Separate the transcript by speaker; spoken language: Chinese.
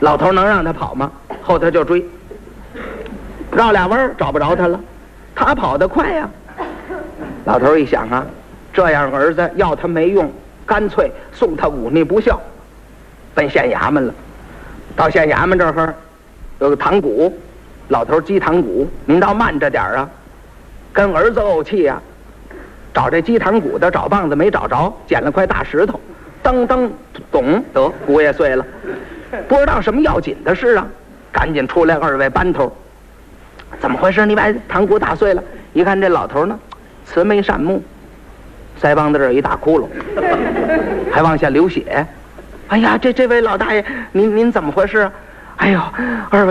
Speaker 1: 老头能让他跑吗？后头就追，绕俩弯找不着他了，他跑得快呀。老头一想啊，这样儿子要他没用，干脆送他忤逆不孝，奔县衙门了。到县衙门这儿有个堂鼓，老头击堂鼓，您倒慢着点啊，跟儿子怄气呀。找这击堂鼓的找棒子没找着，捡了块大石头，噔噔咚，得鼓也碎了。不知道什么要紧的事啊，赶紧出来二位班头，怎么回事？你把堂鼓打碎了。一看这老头呢，慈眉善目，腮帮子这儿有一大窟窿，还往下流血。哎呀，这位老大爷，您怎么回事啊？哎呦，二位